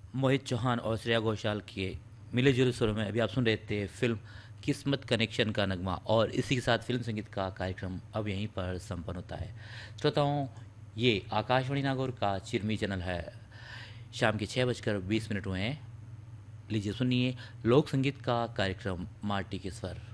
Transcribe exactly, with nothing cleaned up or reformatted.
मोहित चौहान और श्रेया घोषाल के मिले जुले सुरों में अभी आप सुन रहे थे फिल्म किस्मत कनेक्शन का नगमा, और इसी के साथ फिल्म संगीत का कार्यक्रम अब यहीं पर संपन्न होता है। श्रोताओं, ये आकाशवाणी नागौर का चिरमी चैनल है। शाम के छः बजकर बीस मिनट हुए हैं। लीजिए सुनिए लोक संगीत का कार्यक्रम माटी के स्वर।